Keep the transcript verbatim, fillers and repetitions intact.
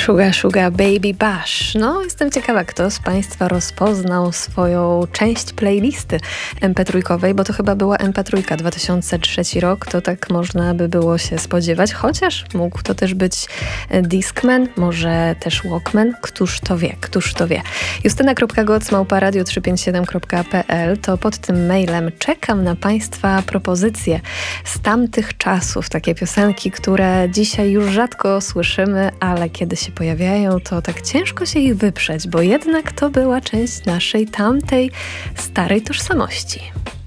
Shuga Shuga Baby Bash. No, jestem ciekawa, kto z Państwa rozpoznał swoją część playlisty em pe trzy, bo to chyba była em pe trzy dwa tysiące trzeci rok, to tak można by było się spodziewać, chociaż mógł to też być Discman, może też Walkman, któż to wie, któż to wie. justyna kropka goc małpa radio trzysta pięćdziesiąt siedem kropka pe el, to pod tym mailem czekam na Państwa propozycje z tamtych czasów, takie piosenki, które dzisiaj już rzadko słyszymy, ale kiedy się pojawiają, to tak ciężko się ich wyprzeć, bo jednak to była część naszej tamtej starej tożsamości.